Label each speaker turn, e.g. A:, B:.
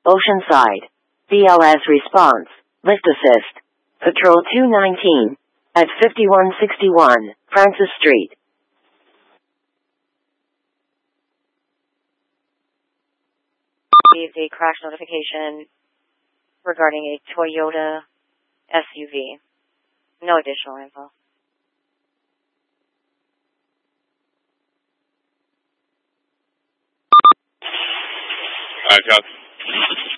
A: Oceanside. BLS response. Lift assist. Patrol 219. At 5161 Francis Street.
B: Received a crash notification regarding a Toyota SUV. No additional info.
C: Alright, Chuck.